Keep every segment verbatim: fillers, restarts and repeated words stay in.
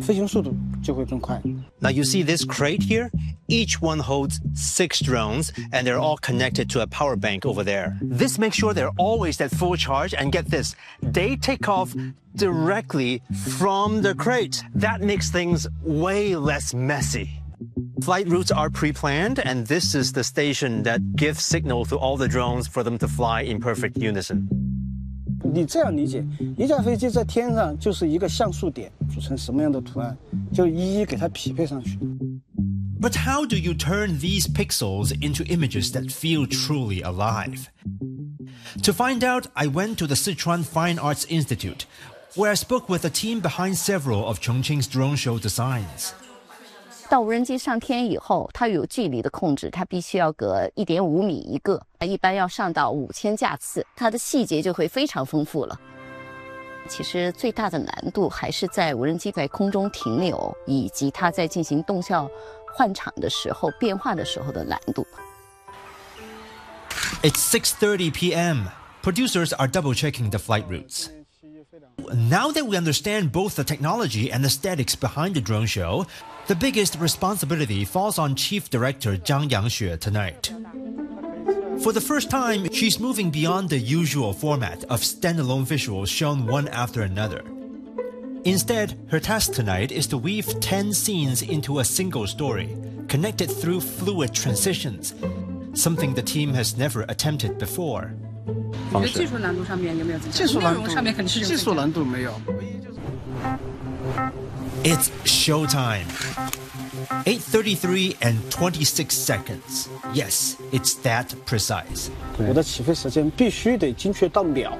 飞行速度就会更快。 Now you see this crate here? Each one holds six drones, and they're all connected to a power bank over there. This makes sure they're always at full charge, and get this, they take off directly from the crate. That makes things way less messy. Flight routes are pre-planned, and this is the station that gives signal to all the drones for them to fly in perfect unison. 你这样理解，一架飞机在天上就是一个像素点组成什么样的图案，就一一给它匹配上去。 But how do you turn these pixels into images that feel truly alive? To find out, I went to the Sichuan Fine Arts Institute, where I spoke with the team behind several of Chongqing's drone show designs. 到无人机上天以后，它有距离的控制，它必须要隔一点五米一个，一般要上到五千架次，它的细节就会非常丰富了。其实最大的难度还是在无人机在空中停留，以及它在进行动效换场的时候、变化的时候的难度。 It's six thirty p m Producers are double-checking the flight routes. Now that we understand both the technology and aesthetics behind the drone show, the biggest responsibility falls on Chief Director Zhang Yangxue tonight. For the first time, she's moving beyond the usual format of standalone visuals shown one after another. Instead, her task tonight is to weave ten scenes into a single story, connected through fluid transitions, something the team has never attempted before. 你的技术难度上面有没有增加？ 技术难度内容上面肯定是有增加。 技术难度没有。 It's showtime. eight thirty-three and twenty-six seconds. Yes, it's that precise. 我的起飞时间必须得精确到秒。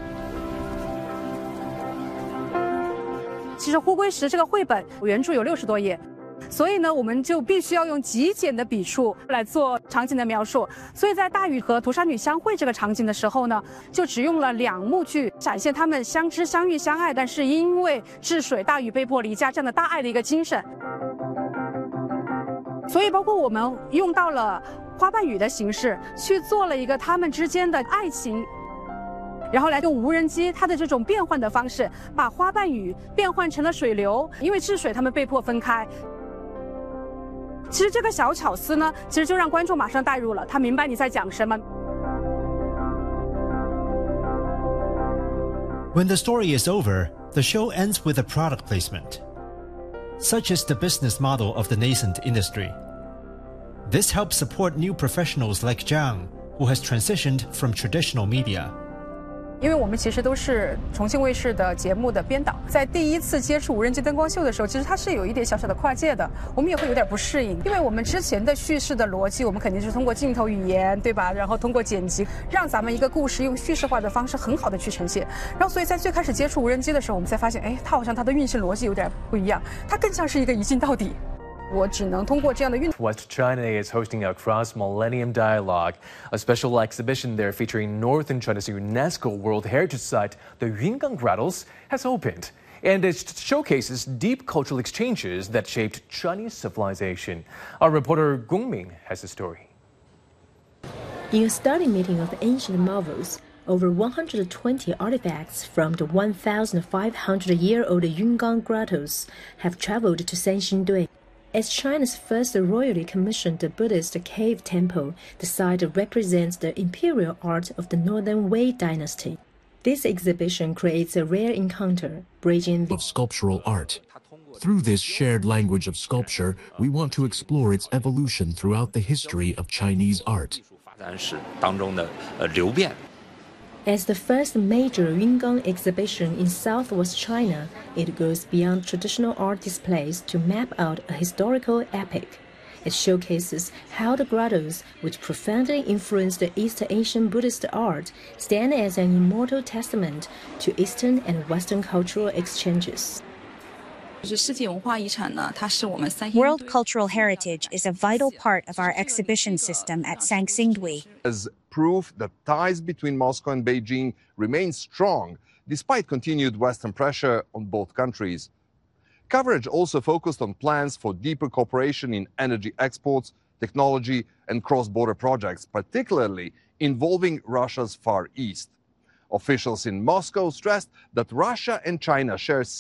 其实《呼归石》这个绘本原著有六十多页。所以呢，我们就必须要用极简的笔触来做场景的描述。所以在大禹和涂山女相会这个场景的时候呢，就只用了两幕去展现他们相知、相遇、相爱，但是因为治水，大禹被迫离家这样的大爱的一个精神。所以，包括我们用到了花瓣雨的形式去做了一个他们之间的爱情。然后来用无人机它的这种变换的方式，把花瓣雨变换成了水流，因为治水他们被迫分开。其实这个小巧思呢，其实就让观众马上带入了，他明白你在讲什么。 When the story is over, the show ends with a product placement. Such is the business model of the nascent industry. This helps support new professionals like Zhang, who has transitioned from traditional media. 因为我们其实都是重庆卫视的节目的编导，在第一次接触无人机灯光秀的时候，其实它是有一点小小的跨界的，我们也会有点不适应，因为我们之前的叙事的逻辑，我们肯定是通过镜头语言，对吧？然后通过剪辑，让咱们一个故事用叙事化的方式很好的去呈现。然后，所以在最开始接触无人机的时候，我们才发现，哎，它好像它的运行逻辑有点不一样，它更像是一个一镜到底。我只能通过这样的运。 West China is hosting a cross-millennium dialogue, a special exhibition there featuring Northern China's UNESCO World Heritage Site, the Yungang Grottos, has opened. And it showcases deep cultural exchanges that shaped Chinese civilization. Our reporter Gong Ming has the story. In a study meeting of ancient marvels, over one hundred twenty artifacts from the one thousand five hundred year old Yungang Grottos have traveled to Sanxingdui. As China's first royally commissioned Buddhist cave temple, the site represents the imperial art of the Northern Wei dynasty. This exhibition creates a rare encounter, bridging the of sculptural art. Through this shared language of sculpture, we want to explore its evolution throughout the history of Chinese art. As the first major Yungang exhibition in southwest China, it goes beyond traditional art displays to map out a historical epic. It showcases how the grottos, which profoundly influenced the East Asian Buddhist art, stand as an immortal testament to Eastern and Western cultural exchanges. World Cultural Heritage is a vital part of our exhibition system at Sanxingdui. As proof that ties between Moscow and Beijing remain strong despite continued Western pressure on both countries. Coverage also focused on plans for deeper cooperation in energy exports, technology, and cross-border projects, particularly involving Russia's Far East. Officials in Moscow stressed that Russia and China share